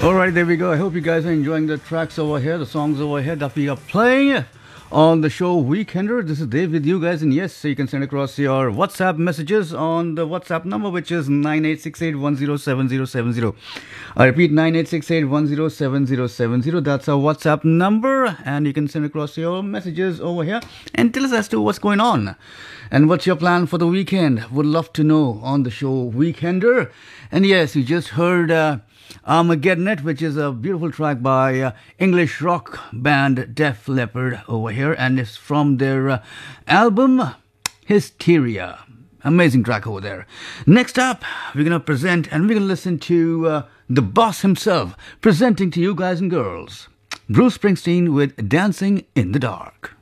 Alright, there we go. I hope you guys are enjoying the tracks over here, the songs over here that we are playing on the show Weekender. This is Dave with you guys, and yes, so you can send across your WhatsApp messages on the WhatsApp number, which is 9868107070. I repeat, 9868107070. That's our WhatsApp number, and you can send across your messages over here and tell us as to what's going on and what's your plan for the weekend. Would love to know on the show Weekender. And yes, you just heard Armageddon It, which is a beautiful track by English rock band Def Leppard over here, and it's from their album Hysteria. Amazing track over there. Next up, we're going to present and we're going to listen to the boss himself presenting to you guys and girls, Bruce Springsteen with Dancing in the Dark.